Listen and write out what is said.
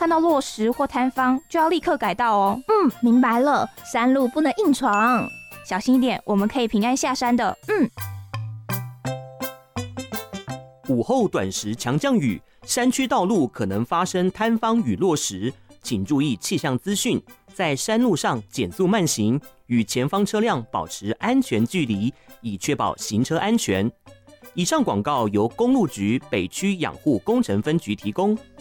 看到落石或塌方，就要立刻改道哦。 明白了，山路不能硬闯， 小心一点，我们可以平安下山的。 午后短时强降雨，山区道路可能发生塌方与落石，请注意气象资讯，在山路上减速慢行，与前方车辆保持安全距离，以确保行车安全。以上广告由公路局北区养护工程分局提供。